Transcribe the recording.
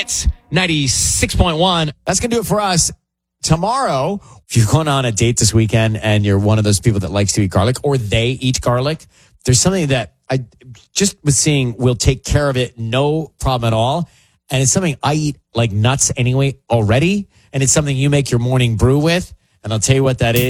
It's 96.1. That's going to do it for us. Tomorrow, if you're going on a date this weekend and you're one of those people that likes to eat garlic or they eat garlic, there's something that I just was seeing will take care of it, no problem at all. And it's something I eat like nuts anyway already. And it's something you make your morning brew with. And I'll tell you what that is.